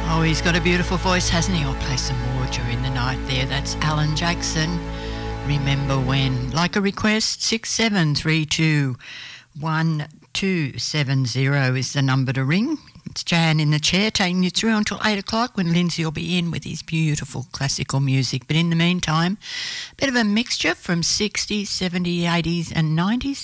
Oh, he's got a beautiful voice, hasn't he? I'll play some more during the night there. That's Alan Jackson. Remember when? Like a request, 67321270 is the number to ring. It's Jan in the chair taking you through until 8 o'clock when Lindsay will be in with his beautiful classical music. But in the meantime, a bit of a mixture from 60s, 70s, 80s and 90s.